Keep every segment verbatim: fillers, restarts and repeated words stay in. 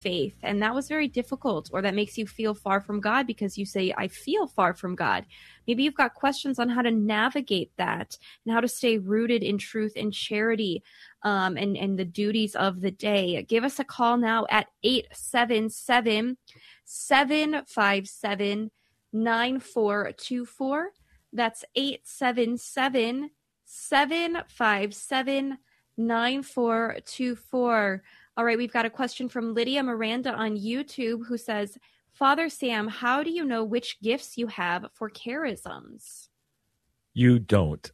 faith, and that was very difficult, or that makes you feel far from God because you say, I feel far from God. Maybe you've got questions on how to navigate that and how to stay rooted in truth and charity, um, and, and the duties of the day. Give us a call now at eight seven seven, seven five seven, nine four two four. That's eight seven seven, seven five seven, nine four two four. All right, we've got a question from Lydia Miranda on YouTube who says, Father Sam, how do you know which gifts you have for charisms? You don't.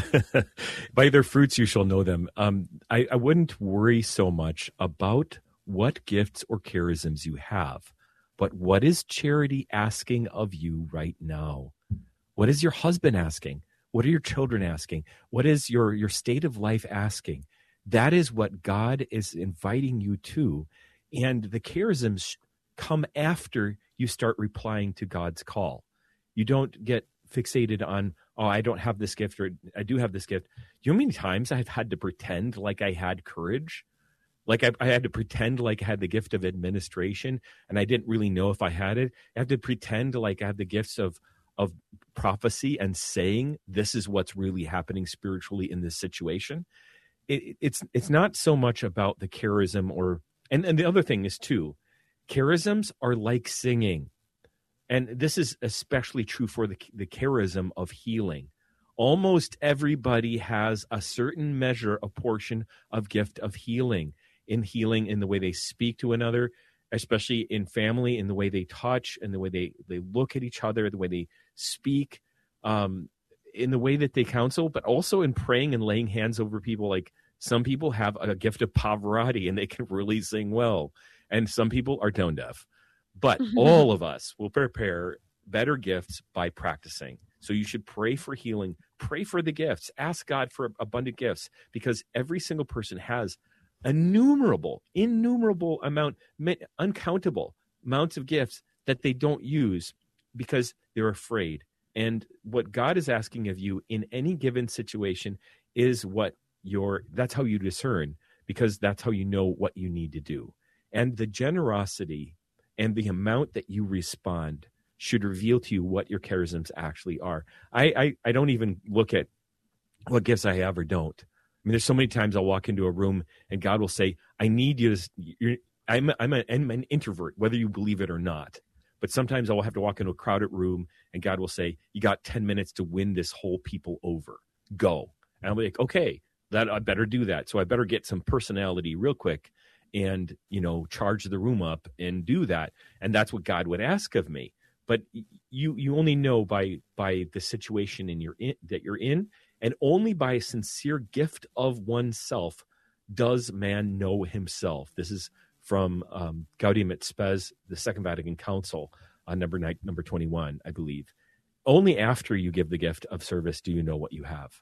By their fruits you shall know them. Um, I, I wouldn't worry so much about what gifts or charisms you have, but what is charity asking of you right now? What is your husband asking? What are your children asking? What is your, your state of life asking? That is what God is inviting you to. And the charisms come after you start replying to God's call. You don't get fixated on, oh, I don't have this gift, or I do have this gift. Do you know how many times I've had to pretend like I had courage? Like I, I had to pretend like I had the gift of administration, and I didn't really know if I had it. I have to pretend like I have the gifts of of prophecy and saying this is what's really happening spiritually in this situation. It, it's it's not so much about the charism, or and, and the other thing is too, charisms are like singing. And this is especially true for the, the charism of healing. Almost everybody has a certain measure, a portion of gift of healing, in healing in the way they speak to another, especially in family, in the way they touch, in the way they, they look at each other, the way they speak, um, in the way that they counsel, but also in praying and laying hands over people. Like some people have a gift of Pavarotti and they can really sing well. And some people are tone deaf. But all of us will prepare better gifts by practicing. So you should pray for healing, pray for the gifts, ask God for abundant gifts, because every single person has innumerable, innumerable amount, uncountable amounts of gifts that they don't use because they're afraid. And what God is asking of you in any given situation is what your, that's how you discern, because that's how you know what you need to do. And the generosity and the amount that you respond should reveal to you what your charisms actually are. I, I, I don't even look at what gifts I have or don't. I mean, there's so many times I'll walk into a room and God will say, I need you to, you're, I'm, a, I'm, a, I'm an introvert, whether you believe it or not. But sometimes I'll have to walk into a crowded room and God will say, you got ten minutes to win this whole people over. Go. And I'll be like, okay, that I better do that. So I better get some personality real quick and, you know, charge the room up and do that. And that's what God would ask of me. But you you only know by by the situation in your in, that you're in, and only by a sincere gift of oneself does man know himself. This is from um, Gaudium et Spes, the Second Vatican Council, on number nine, number twenty-one, I believe. Only after you give the gift of service do you know what you have.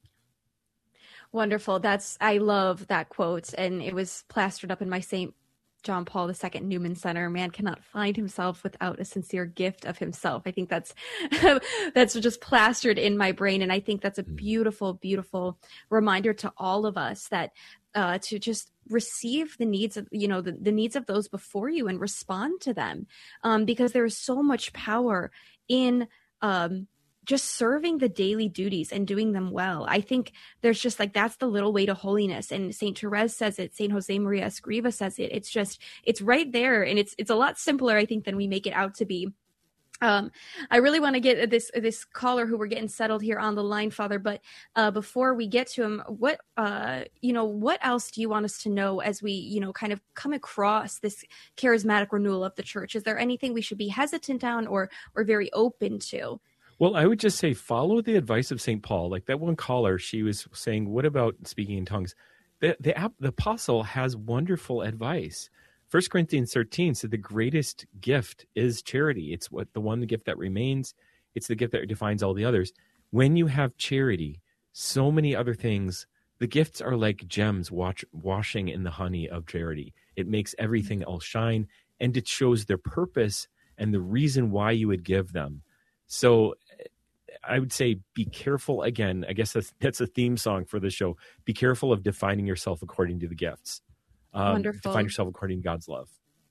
Wonderful. That's, I love that quote. And it was plastered up in my Saint John Paul the Second Newman Center. Man cannot find himself without a sincere gift of himself. I think that's, that's just plastered in my brain. And I think that's a beautiful, beautiful reminder to all of us that, uh, to just receive the needs of, you know, the, the needs of those before you and respond to them. Um, because there is so much power in, um, just serving the daily duties and doing them well. I think there's just like, that's the little way to holiness. And Saint Therese says it, Saint Jose Maria Escriva says it. It's just, it's right there. And it's, it's a lot simpler, I think, than we make it out to be. Um, I really want to get this, this caller who we're getting settled here on the line, Father. But, uh, before we get to him, what, uh, you know, what else do you want us to know as we, you know, kind of come across this charismatic renewal of the church? Is there anything we should be hesitant on or, or very open to? Well, I would just say follow the advice of Saint Paul. Like that one caller, she was saying, what about speaking in tongues? The, the, the apostle has wonderful advice. First Corinthians thirteen said the greatest gift is charity. It's what the one gift that remains. It's the gift that defines all the others. When you have charity, so many other things, the gifts are like gems watch, washing in the honey of charity. It makes everything else shine, and it shows their purpose and the reason why you would give them. So I would say be careful. Again, I guess that's, that's a theme song for the show. Be careful of defining yourself according to the gifts. Um, Wonderful. Define yourself according to God's love.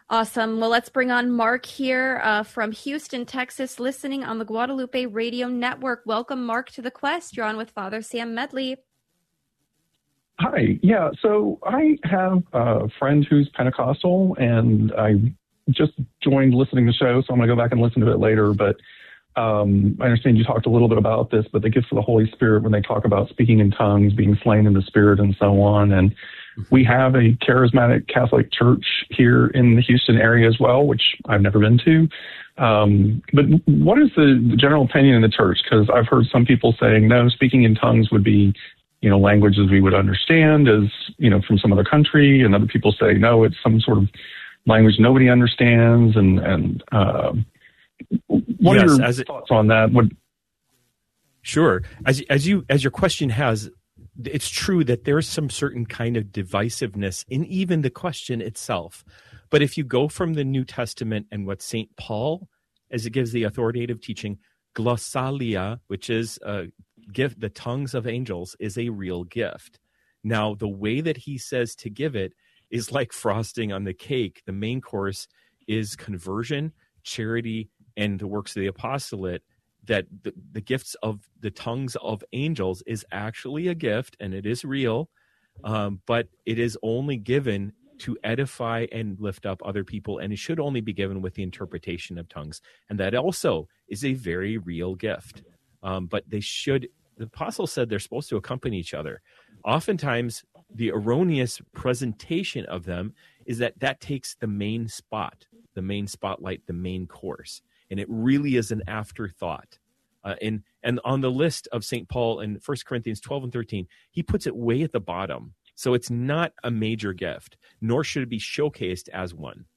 Awesome. Well, let's bring on Mark here uh, from Houston, Texas, listening on the Guadalupe Radio Network. Welcome, Mark, to The Quest. You're on with Father Sam Medley. Hi. Yeah, so I have a friend who's Pentecostal, and I just joined listening to the show, so I'm going to go back and listen to it later. But um, I understand you talked a little bit about this, but the gifts of the Holy Spirit, when they talk about speaking in tongues, being slain in the Spirit, and so on. And we have a charismatic Catholic church here in the Houston area as well, which I've never been to. Um, but what is the, the general opinion in the church? Because I've heard some people saying, no, speaking in tongues would be, you know, languages we would understand as, you know, from some other country. And other people say, no, it's some sort of language nobody understands. And, and uh, what yes, are your as it, thoughts on that? What, sure. As, as you, as your question has, it's true that there's some certain kind of divisiveness in even the question itself. But if you go from the New Testament and what Saint Paul, as it gives the authoritative teaching, glossalia, which is a gift, the tongues of angels, is a real gift. Now, the way that he says to give it is like frosting on the cake. The main course is conversion, charity, and the works of the apostolate. That the, the gifts of the tongues of angels is actually a gift, and it is real, um, but it is only given to edify and lift up other people, and it should only be given with the interpretation of tongues. And that also is a very real gift. Um, but they should, the apostle said they're supposed to accompany each other. Oftentimes, the erroneous presentation of them is that that takes the main spot, the main spotlight, the main course. And it really is an afterthought. Uh, and, and on the list of Saint Paul in First Corinthians twelve and thirteen, he puts it way at the bottom. So it's not a major gift, nor should it be showcased as one.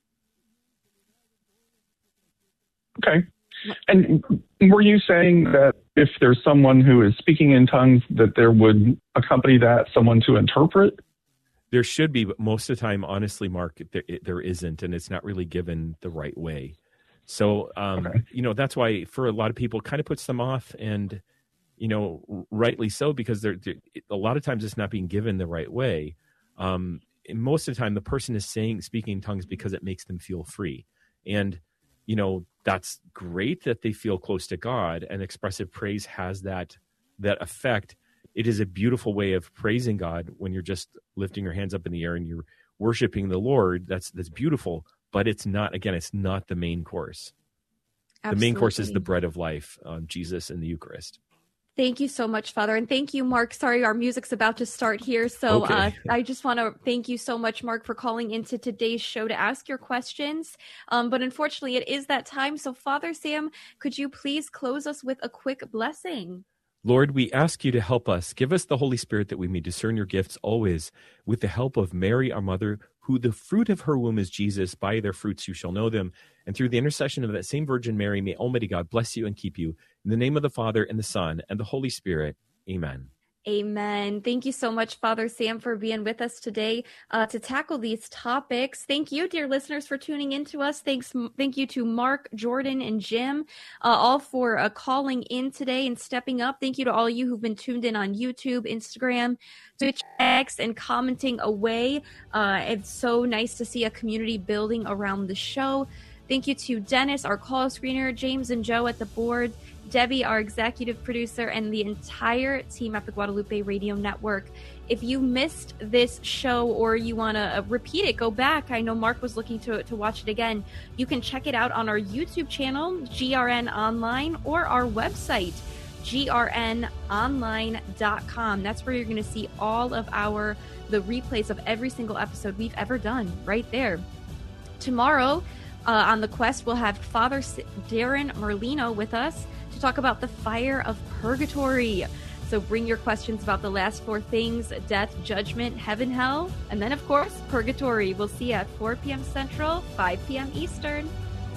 Okay. And were you saying that if there's someone who is speaking in tongues, that there would accompany that someone to interpret? There should be, but most of the time, honestly, Mark, there, there isn't, and it's not really given the right way. So, um, okay. you know, that's why for a lot of people it kind of puts them off, and, you know, rightly so, because they're, they're a lot of times it's not being given the right way. Um, and most of the time the person is saying, speaking in tongues because it makes them feel free. And, you know, that's great that they feel close to God, and expressive praise has that, that effect. It is a beautiful way of praising God when you're just lifting your hands up in the air and you're worshiping the Lord. That's, that's beautiful. But it's not, again, it's not the main course. Absolutely. The main course is the bread of life, um, Jesus and the Eucharist. Thank you so much, Father. And thank you, Mark. Sorry, our music's about to start here. So okay. uh, I just want to thank you so much, Mark, for calling into today's show to ask your questions. Um, but unfortunately, it is that time. So Father Sam, could you please close us with a quick blessing? Lord, we ask you to help us. Give us the Holy Spirit that we may discern your gifts always, with the help of Mary, our mother, who the fruit of her womb is Jesus. By their fruits you shall know them. And through the intercession of that same Virgin Mary, may Almighty God bless you and keep you. In the name of the Father, and the Son, and the Holy Spirit. Amen. Amen. Thank you so much, Father Sam, for being with us today uh, to tackle these topics. Thank you, dear listeners, for tuning in to us. Thanks. Thank you to Mark, Jordan, and Jim, uh, all for uh, calling in today and stepping up. Thank you to all you who've been tuned in on YouTube, Instagram, Twitch, X, and commenting away. Uh, it's so nice to see a community building around the show. Thank you to Dennis, our call screener, James and Joe at the board, Debbie, our executive producer, and the entire team at the Guadalupe Radio Network. If you missed this show or you want to repeat it, go back. I know Mark was looking to, to watch it again. You can check it out on our YouTube channel, G R N Online, or our website, G R N online dot com. That's where you're going to see all of our the replays of every single episode we've ever done right there. Tomorrow uh, on The Quest, we'll have Father Darren Merlino with us to talk about the fire of purgatory. So bring your questions about the last four things: death, judgment, heaven, hell, and then, of course, purgatory. We'll see you at four p.m. Central, five p.m. Eastern.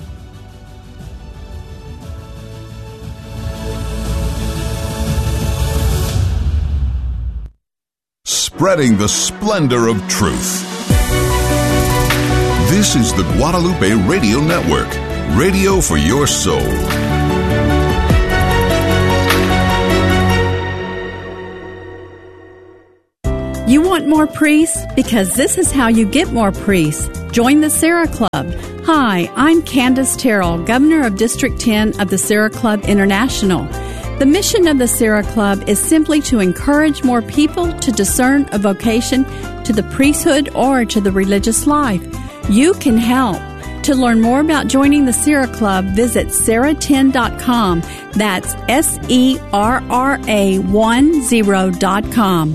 Spreading the splendor of truth. This is the Guadalupe Radio Network, radio for your soul. You want more priests? Because this is how you get more priests. Join the Sarah Club. Hi, I'm Candace Terrell, Governor of District ten of the Sarah Club International. The mission of the Sarah Club is simply to encourage more people to discern a vocation to the priesthood or to the religious life. You can help. To learn more about joining the Sarah Club, visit sarah ten dot com. That's S E R R A ten dot com.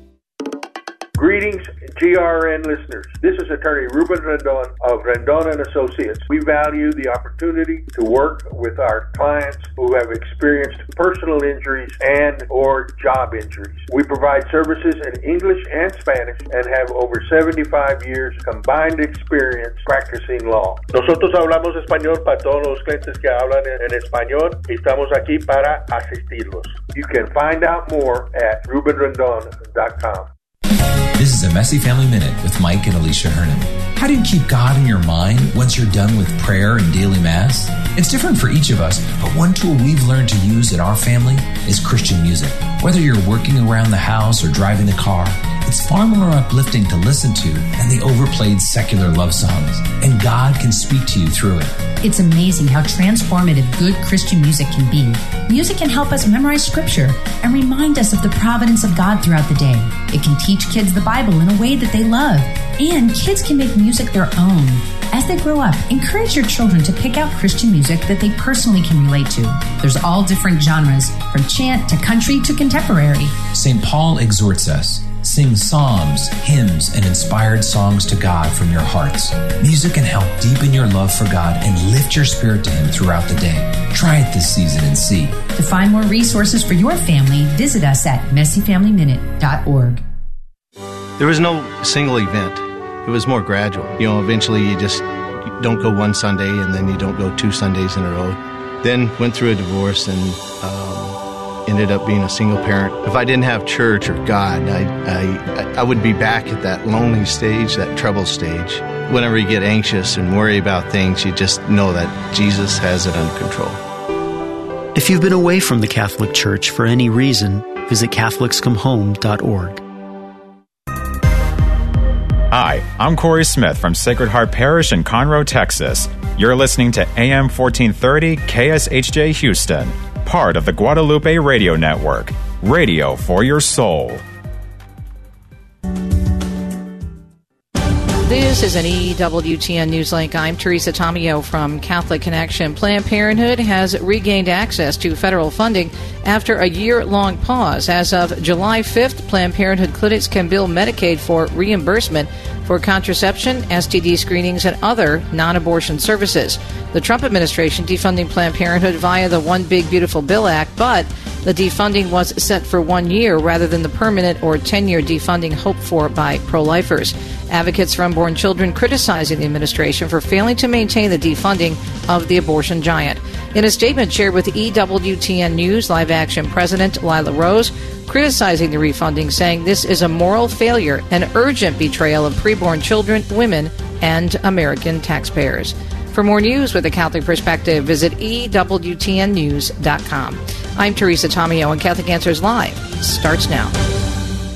Greetings, G R N listeners. This is attorney Ruben Rendon of Rendon and Associates. We value the opportunity to work with our clients who have experienced personal injuries and or job injuries. We provide services in English and Spanish and have over seventy-five years combined experience practicing law. Nosotros hablamos español para todos los clientes que hablan en español y estamos aquí para asistirlos. You can find out more at ruben rendon dot com. This is a Messy Family Minute with Mike and Alicia Hernan. How do you keep God in your mind once you're done with prayer and daily mass? It's different for each of us, but one tool we've learned to use in our family is Christian music. Whether you're working around the house or driving the car, it's far more uplifting to listen to than the overplayed secular love songs, and God can speak to you through it. It's amazing how transformative good Christian music can be. Music can help us memorize scripture and remind us of the providence of God throughout the day. It can teach kids the Bible in a way that they love, and kids can make music their own. As they grow up, encourage your children to pick out Christian music that they personally can relate to. There's all different genres, from chant to country to contemporary. Saint Paul exhorts us, sing psalms, hymns, and inspired songs to God from your hearts. Music can help deepen your love for God and lift your spirit to Him throughout the day. Try it this season and see. To find more resources for your family, visit us at messy family minute dot org. There was no single event. It was more gradual. You know, eventually you just you don't go one Sunday and then you don't go two Sundays in a row. Then went through a divorce and um, ended up being a single parent. If I didn't have church or God, I, I, I would be back at that lonely stage, that trouble stage. Whenever you get anxious and worry about things, you just know that Jesus has it under control. If you've been away from the Catholic Church for any reason, visit catholics come home dot org. Hi, I'm Corey Smith from Sacred Heart Parish in Conroe, Texas. You're listening to A M fourteen thirty K S H J Houston, part of the Guadalupe Radio Network. Radio for your soul. This is an E W T N Newslink. I'm Teresa Tomeo from Catholic Connection. Planned Parenthood has regained access to federal funding after a year-long pause. As of July fifth, Planned Parenthood clinics can bill Medicaid for reimbursement for contraception, S T D screenings, and other non-abortion services. The Trump administration defunding Planned Parenthood via the One Big Beautiful Bill Act, but the defunding was set for one year rather than the permanent or ten-year defunding hoped for by pro-lifers. Advocates for unborn children criticizing the administration for failing to maintain the defunding of the abortion giant. In a statement shared with E W T N News, Live Action President Lila Rose criticizing the refunding, saying this is a moral failure, an urgent betrayal of preborn children, women, and American taxpayers. For more news with a Catholic perspective, visit E W T N news dot com. I'm Teresa Tomeo, and Catholic Answers Live starts now.